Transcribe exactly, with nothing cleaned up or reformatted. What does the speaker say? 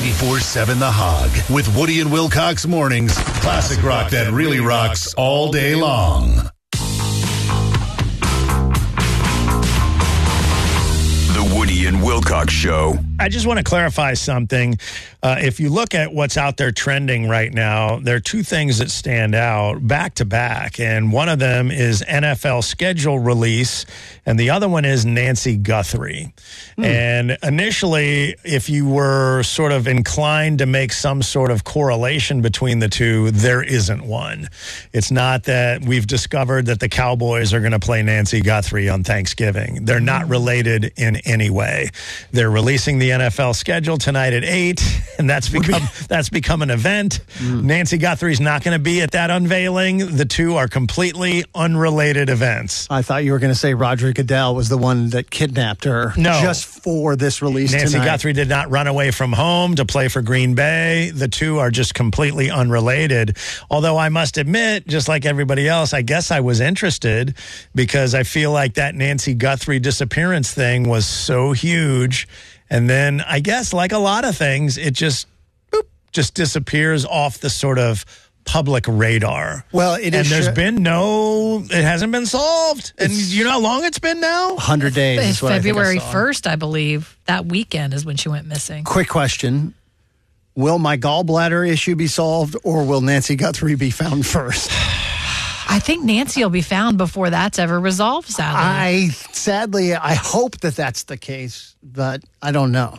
twenty-four seven The Hog with Woody and Wilcox mornings. Classic rock that really rocks all day long. The Woody and Wilcox Show. I just want to clarify something. Uh, if you look at what's out there trending right now, there are two things that stand out back to back. And one of them is N F L schedule release, and the other one is Nancy Guthrie. Hmm. And initially, if you were sort of inclined to make some sort of correlation between the two, there isn't one. It's not that we've discovered that the Cowboys are going to play Nancy Guthrie on Thanksgiving. They're not related in any way. They're releasing the N F L schedule tonight at eight, and that's become that's become an event. Mm. Nancy Guthrie's not going to be at that unveiling. The two are completely unrelated events. I thought you were going to say Roger Goodell was the one that kidnapped her no. just for this release Nancy tonight. Guthrie did not run away from home to play for Green Bay. The two are just completely unrelated. Although I must admit, just like everybody else, I guess I was interested because I feel like that Nancy Guthrie disappearance thing was so huge. And then I guess like a lot of things, it just boop, just disappears off the sort of public radar. Well, it and is. there's sh- been no, it hasn't been solved. And you know how long it's been now? one hundred days. It's is what February I think I saw. first, I believe. That weekend is when she went missing. Quick question. Will my gallbladder issue be solved, or will Nancy Guthrie be found first? I think Nancy will be found before that's ever resolved, sadly. I sadly, I hope that that's the case, but I don't know.